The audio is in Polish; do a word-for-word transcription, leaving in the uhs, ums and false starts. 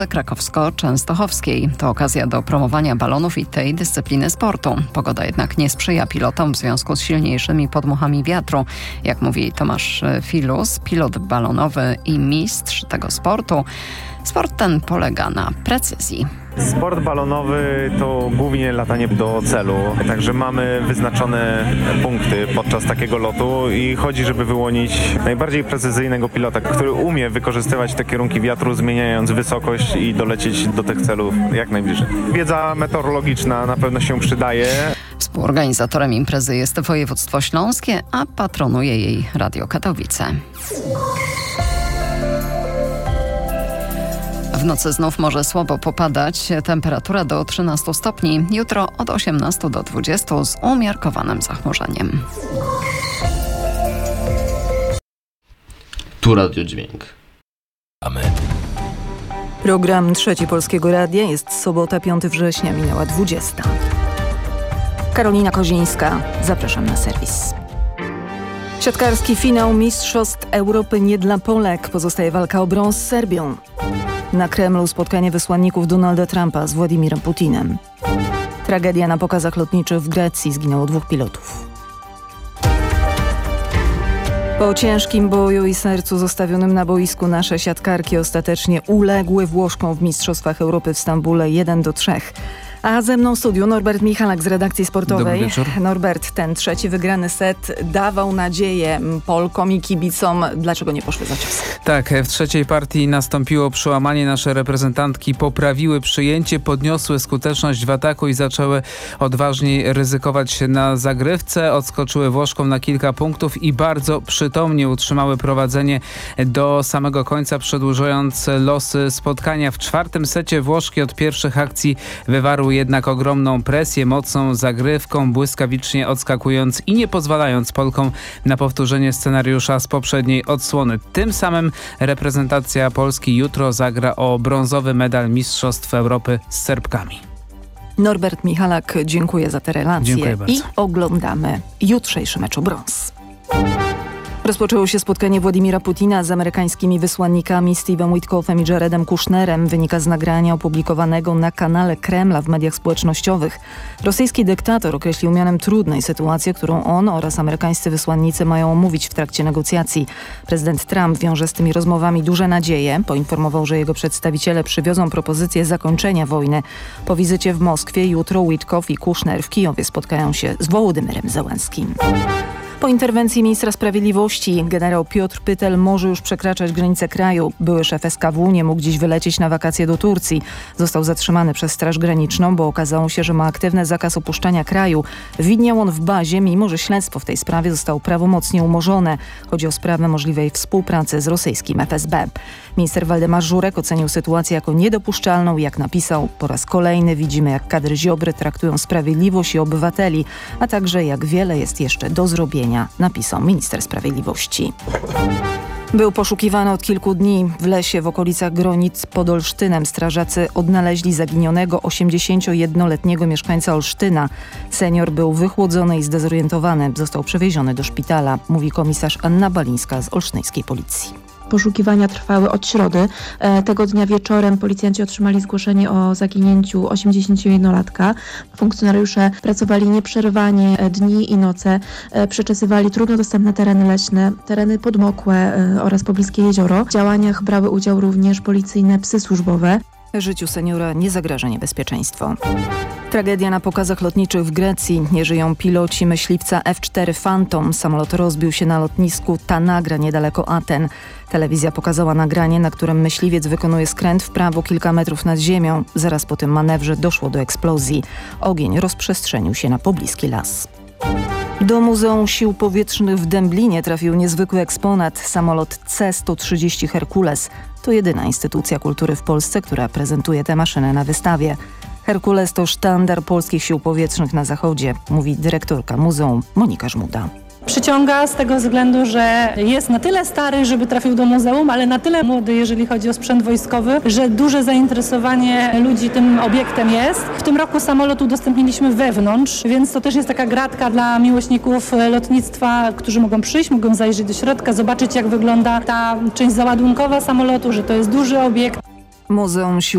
krakowsko-częstochowskiej. To okazja do promowania balonów i tej dyscypliny sportu. Pogoda jednak nie sprzyja pilotom w związku z silniejszymi podmuchami wiatru. Jak mówi Tomasz Filus, pilot balonowy i mistrz tego sportu, sport ten polega na precyzji. Sport balonowy to głównie latanie do celu, także mamy wyznaczone punkty podczas takiego lotu i chodzi, żeby wyłonić najbardziej precyzyjnego pilota, który umie wykorzystywać te kierunki wiatru, zmieniając wysokość i dolecieć do tych celów jak najbliżej. Wiedza meteorologiczna na pewno się przydaje. Współorganizatorem imprezy jest województwo śląskie, a patronuje jej Radio Katowice. W nocy znów może słabo popadać, temperatura do trzynastu stopni, jutro od osiemnastu do dwudziestu z umiarkowanym zachmurzeniem. Tu Radio Dźwięk. Program Trzeci Polskiego Radia, jest sobota, piątego września, minęła dwudziesta. Karolina Kozińska, zapraszam na serwis. Siatkarski finał Mistrzostw Europy nie dla Polek. Pozostaje walka o brąz z Serbią. Na Kremlu spotkanie wysłanników Donalda Trumpa z Władimirem Putinem. Tragedia na pokazach lotniczych w Grecji, zginęło dwóch pilotów. Po ciężkim boju i sercu zostawionym na boisku nasze siatkarki ostatecznie uległy Włoszkom w Mistrzostwach Europy w Stambule jeden do trzech. A ze mną w studiu Norbert Michalak z redakcji sportowej. Dobry wieczór. Norbert, ten trzeci wygrany set dawał nadzieję Polkom i kibicom. Dlaczego nie poszły za cios? Tak, w trzeciej partii nastąpiło przełamanie. Nasze reprezentantki poprawiły przyjęcie, podniosły skuteczność w ataku i zaczęły odważniej ryzykować na zagrywce. Odskoczyły Włoszkom na kilka punktów i bardzo przytomnie utrzymały prowadzenie do samego końca, przedłużając losy spotkania. W czwartym secie Włoszki od pierwszych akcji wywarły jednak ogromną presję, mocną zagrywką, błyskawicznie odskakując i nie pozwalając Polkom na powtórzenie scenariusza z poprzedniej odsłony. Tym samym reprezentacja Polski jutro zagra o brązowy medal Mistrzostw Europy z Serbkami. Norbert Michalak, dziękuję za te relacje. Dziękuję bardzo. I oglądamy jutrzejszy mecz o brąz. Rozpoczęło się spotkanie Władimira Putina z amerykańskimi wysłannikami Steve'em Witkoffem i Jaredem Kushnerem. Wynika z nagrania opublikowanego na kanale Kremla w mediach społecznościowych. Rosyjski dyktator określił mianem trudnej sytuację, którą on oraz amerykańscy wysłannicy mają omówić w trakcie negocjacji. Prezydent Trump wiąże z tymi rozmowami duże nadzieje. Poinformował, że jego przedstawiciele przywiozą propozycję zakończenia wojny. Po wizycie w Moskwie jutro Witkoff i Kushner w Kijowie spotkają się z Wołodymyrem Zełenskim. Po interwencji ministra sprawiedliwości generał Piotr Pytel może już przekraczać granice kraju. Były szef S K W nie mógł dziś wylecieć na wakacje do Turcji. Został zatrzymany przez Straż Graniczną, bo okazało się, że ma aktywny zakaz opuszczania kraju. Widniał on w bazie, mimo że śledztwo w tej sprawie zostało prawomocnie umorzone. Chodzi o sprawę możliwej współpracy z rosyjskim F S B. Minister Waldemar Żurek ocenił sytuację jako niedopuszczalną i jak napisał, po raz kolejny widzimy, jak kadry Ziobry traktują sprawiedliwość i obywateli, a także jak wiele jest jeszcze do zrobienia, napisał minister sprawiedliwości. Był poszukiwany od kilku dni. W lesie w okolicach Gronic pod Olsztynem strażacy odnaleźli zaginionego osiemdziesięciojednoletniego mieszkańca Olsztyna. Senior był wychłodzony i zdezorientowany. Został przewieziony do szpitala, mówi komisarz Anna Balińska z olsztyńskiej policji. Poszukiwania trwały od środy. Tego dnia wieczorem policjanci otrzymali zgłoszenie o zaginięciu osiemdziesięciojednolatka. Funkcjonariusze pracowali nieprzerwanie dni i noce. Przeczesywali trudno dostępne tereny leśne, tereny podmokłe oraz pobliskie jezioro. W działaniach brały udział również policyjne psy służbowe. Życiu seniora nie zagraża niebezpieczeństwo. Tragedia na pokazach lotniczych w Grecji. Nie żyją piloci myśliwca F cztery Phantom. Samolot rozbił się na lotnisku Tanagra niedaleko Aten. Telewizja pokazała nagranie, na którym myśliwiec wykonuje skręt w prawo kilka metrów nad ziemią. Zaraz po tym manewrze doszło do eksplozji. Ogień rozprzestrzenił się na pobliski las. Do Muzeum Sił Powietrznych w Dęblinie trafił niezwykły eksponat. Samolot C sto trzydzieści Herkules. To jedyna instytucja kultury w Polsce, która prezentuje tę maszynę na wystawie. Herkules to sztandar polskich sił powietrznych na zachodzie, mówi dyrektorka muzeum Monika Żmuda. Przyciąga z tego względu, że jest na tyle stary, żeby trafił do muzeum, ale na tyle młody, jeżeli chodzi o sprzęt wojskowy, że duże zainteresowanie ludzi tym obiektem jest. W tym roku samolot udostępniliśmy wewnątrz, więc to też jest taka gratka dla miłośników lotnictwa, którzy mogą przyjść, mogą zajrzeć do środka, zobaczyć, jak wygląda ta część załadunkowa samolotu, że to jest duży obiekt. Muzeum Sił